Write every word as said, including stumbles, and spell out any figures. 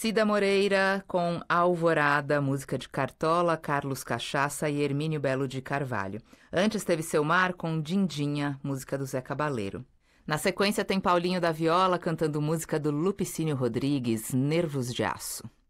Cida Moreira com Alvorada, música de Cartola, Carlos Cachaça e Hermínio Belo de Carvalho. Antes teve Seu Mar com Dindinha, música do Zé Cabaleiro. Na sequência tem Paulinho da Viola cantando música do Lupicínio Rodrigues, Nervos de Aço.